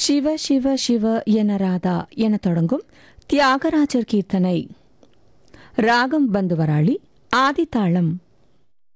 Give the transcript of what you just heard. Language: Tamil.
சிவ சிவ சிவ என ராதா என தொடங்கும் தியாகராஜர் கீர்த்தனை. ராகம் பந்துவராளி, ஆதித்தாளம்